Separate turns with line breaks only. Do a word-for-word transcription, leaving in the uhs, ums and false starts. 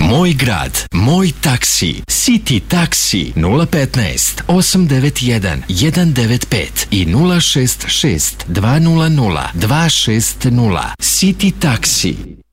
Moj grad, moj taksi. City taksi nula petnaest osam devet jedan jedan devet pet i nula šest šest dva nula nula dva šest nula. City taksi.